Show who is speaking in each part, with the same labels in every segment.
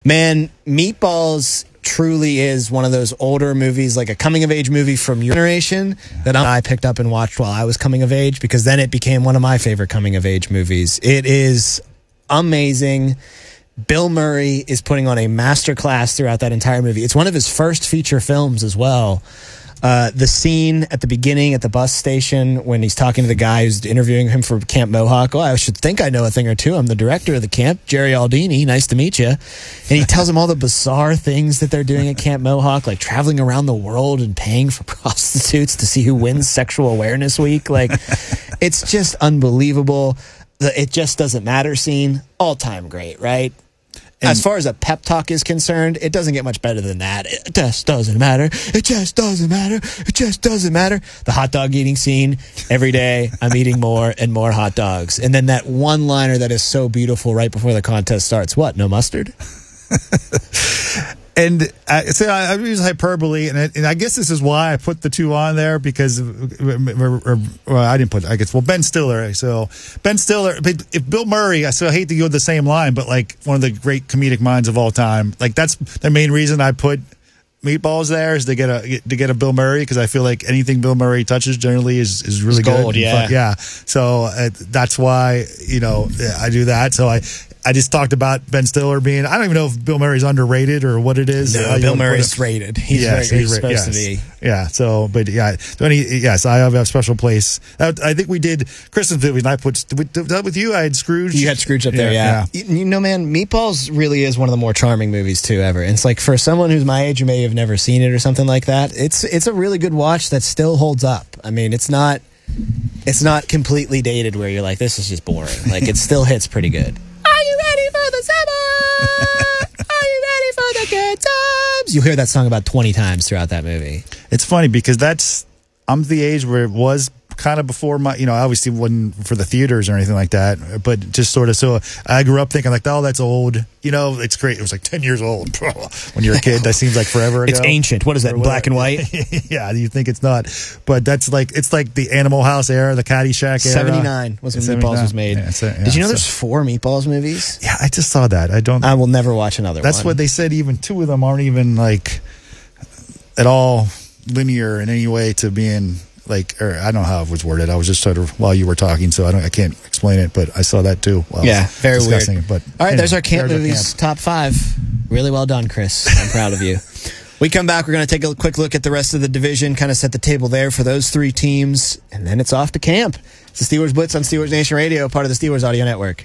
Speaker 1: Man, Meatballs truly is one of those older movies, like a coming-of-age movie from your generation that I picked up and watched while I was coming of age, because then it became one of my favorite coming-of-age movies. It is amazing. Bill Murray is putting on a masterclass throughout that entire movie. It's one of his first feature films as well. The scene at the beginning at the bus station when he's talking to the guy who's interviewing him for Camp Mohawk. Oh, I should think I know a thing or two. I'm the director of the camp, Jerry Aldini. Nice to meet you. And he tells him all the bizarre things that they're doing at Camp Mohawk, like traveling around the world and paying for prostitutes to see who wins Sexual Awareness Week. Like, it's just unbelievable. The It Just Doesn't Matter scene, all time great, right? As far as a pep talk is concerned, it doesn't get much better than that. It just doesn't matter. It just doesn't matter. It just doesn't matter. The hot dog eating scene. Every day, I'm eating more and more hot dogs. And then that one-liner that is so beautiful right before the contest starts. What, no mustard?
Speaker 2: And I use hyperbole, and I guess this is why I put the two on there, because I didn't put, I guess, Ben Stiller. So Ben Stiller, if Bill Murray, I hate to go the same line, but like one of the great comedic minds of all time, like that's the main reason I put Meatballs there, is to get a Bill Murray, because I feel like anything Bill Murray touches generally is really good.
Speaker 1: Gold, yeah.
Speaker 2: Yeah. So that's why, I do that. So I just talked about Ben Stiller being, I don't even know if Bill Murray's underrated or what it is.
Speaker 1: No, Bill Murray's rated. He's supposed to be.
Speaker 2: Yeah, so, but yeah. Yes, I have a special place. I think we did Christmas movie, and I put, that with you? I had Scrooge.
Speaker 1: You had Scrooge up there, yeah. Man, Meatballs really is one of the more charming movies, too, ever. And it's like, for someone who's my age who may have never seen it or something like that, it's a really good watch that still holds up. I mean, it's not completely dated where you're like, this is just boring. Like, it still hits pretty good. Are you ready for the summer? Are you ready for the good times? You'll hear that song about 20 times throughout that movie.
Speaker 2: It's funny because I'm the age where it was kind of before my, obviously wasn't for the theaters or anything like that, but just sort of, so I grew up thinking like, oh, that's old. It's great. It was like 10 years old when you're a kid. That seems like forever ago.
Speaker 1: It's ancient. What is that, black and white?
Speaker 2: Yeah, you think it's not. But it's like the Animal House era, the Caddyshack era.
Speaker 1: 79 was when Meatballs was made. Did you know there's 4 Meatballs movies?
Speaker 2: Yeah, I just saw that.
Speaker 1: I will never watch another one.
Speaker 2: That's what they said. Even 2 of them aren't even like at all linear in any way to being like, or I don't know how it was worded. I was just sort of while you were talking, so I can't explain it, but I saw that too.
Speaker 1: Yeah, very weird.
Speaker 2: It, but
Speaker 1: all right, there's our camp movies top 5. Really well done, Chris. I'm proud of you. We come back, we're going to take a quick look at the rest of the division, kind of set the table there for those 3 teams, and then it's off to camp. It's the Steelers Blitz on Steelers Nation Radio, part of the Steelers Audio Network.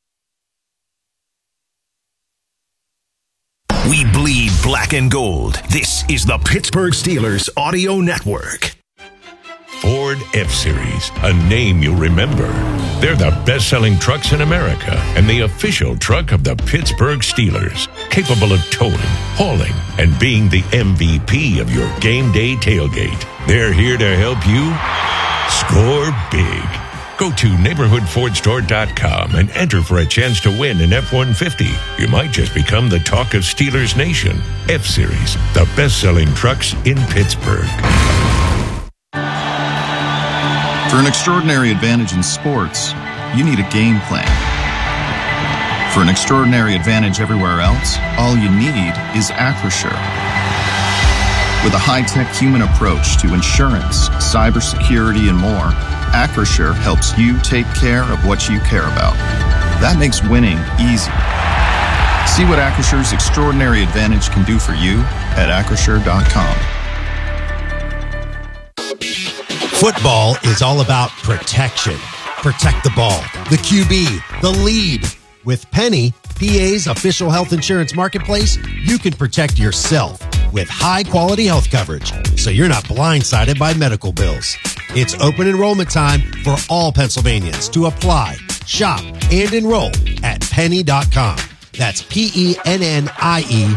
Speaker 3: We bleed black and gold. This is the Pittsburgh Steelers Audio Network.
Speaker 4: Ford F-Series, a name you'll remember. They're the best-selling trucks in America and the official truck of the Pittsburgh Steelers, capable of towing, hauling, and being the MVP of your game day tailgate. They're here to help you score big. Go to neighborhoodfordstore.com and enter for a chance to win an F-150. You might just become the talk of Steelers Nation. F-Series, the best-selling trucks in Pittsburgh.
Speaker 5: For an extraordinary advantage in sports, you need a game plan. For an extraordinary advantage everywhere else, all you need is Acrisure. With a high-tech human approach to insurance, cybersecurity, and more, Acrisure helps you take care of what you care about. That makes winning easy. See what Acrissure's extraordinary advantage can do for you at Acrisure.com.
Speaker 6: Football is all about protection. Protect the ball, the QB, the lead. With Penny, PA's official health insurance marketplace, you can protect yourself with high-quality health coverage, so you're not blindsided by medical bills. It's open enrollment time for all Pennsylvanians to apply, shop, and enroll at penny.com. That's PENNIE.com.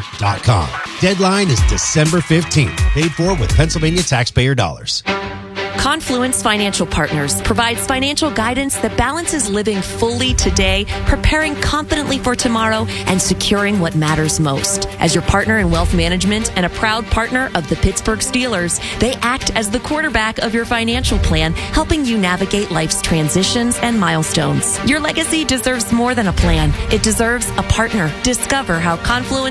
Speaker 6: Deadline is December 15th. Paid for with Pennsylvania taxpayer dollars.
Speaker 7: Confluence Financial Partners provides financial guidance that balances living fully today, preparing confidently for tomorrow, and securing what matters most. As your partner in wealth management and a proud partner of the Pittsburgh Steelers, they act as the quarterback of your financial plan, helping you navigate life's transitions and milestones. Your legacy deserves more than a plan. It deserves a partner. Discover how Confluence